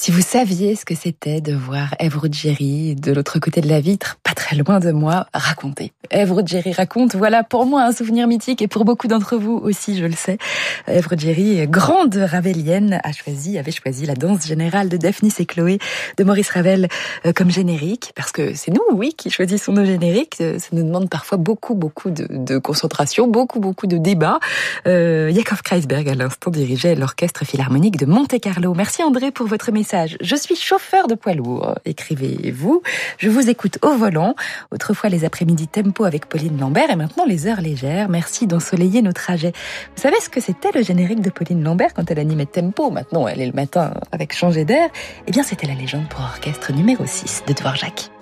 Si vous saviez ce que c'était de voir Ève Ruggieri de l'autre côté de la vitre, pas très loin de moi, raconter. Ève Ruggieri raconte, voilà pour moi un souvenir mythique et pour beaucoup d'entre vous aussi, je le sais. Ève Ruggieri, grande ravélienne, avait choisi la danse générale de Daphnis et Chloé de Maurice Ravel comme générique, parce que c'est nous, oui, qui choisissons nos génériques. Ça nous demande parfois beaucoup de concentration, beaucoup de débats. Yakov Kreisberg, à l'instant, dirigeait l'orchestre philharmonique de Monte-Carlo. Merci André pour votre message. Je suis chauffeur de poids lourd, écrivez-vous. Je vous écoute au volant. Autrefois les après-midi tempo avec Pauline Lambert et maintenant les heures légères. Merci d'ensoleiller nos trajets. Vous savez ce que c'était le générique de Pauline Lambert quand elle animait Tempo? Maintenant elle est le matin avec Changer d'air. Eh bien c'était la légende pour orchestre numéro 6 de Dvorak.